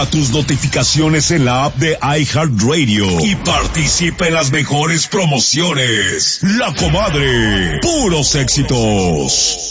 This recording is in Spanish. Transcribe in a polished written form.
Activa tus notificaciones en la app de iHeartRadio y participa en las mejores promociones. La Comadre, puros éxitos.